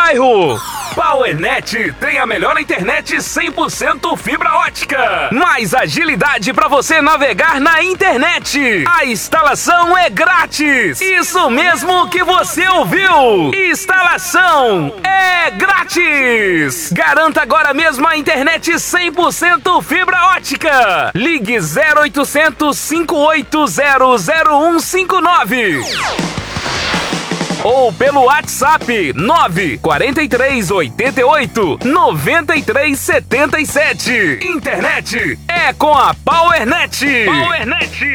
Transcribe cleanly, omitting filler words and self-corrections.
bairro. PowerNet tem a melhor internet 100% fibra ótica. Mais agilidade para você navegar na internet. A instalação é grátis. Isso mesmo que você ouviu. Instalação é grátis. Garanta agora mesmo a internet 100% fibra ótica. Ligue 0800 580 0159. Ou pelo WhatsApp 943 88 93 77. Internet é com a PowerNet. PowerNet.